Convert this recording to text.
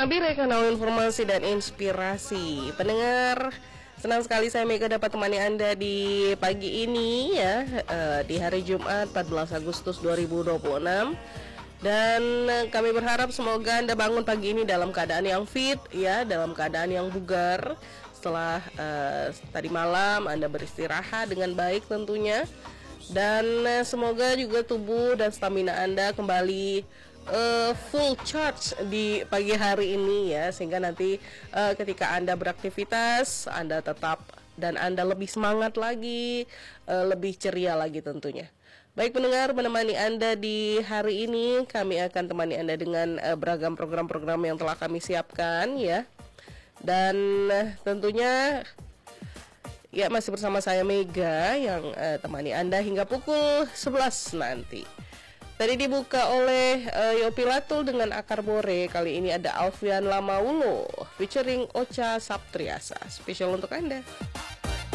Nabire kanal informasi dan inspirasi. Pendengar, senang sekali saya Mega dapat temani Anda di pagi ini ya, di hari Jumat 14 Agustus 2026. Dan kami berharap semoga Anda bangun pagi ini dalam keadaan yang fit ya, dalam keadaan yang bugar. Setelah tadi malam Anda beristirahat dengan baik tentunya. Dan semoga juga tubuh dan stamina Anda kembali full charge di pagi hari ini ya, sehingga nanti ketika Anda beraktivitas Anda tetap dan Anda lebih semangat lagi, lebih ceria lagi tentunya. Baik pendengar, menemani Anda di hari ini kami akan temani Anda dengan beragam program-program yang telah kami siapkan ya. Dan tentunya ya masih bersama saya Mega yang temani Anda hingga pukul 11 nanti. Tadi dibuka oleh Yopi Latul dengan Akar Bore. Kali ini ada Alfian Lamaulo featuring Ocha Saptriasa. Spesial untuk Anda.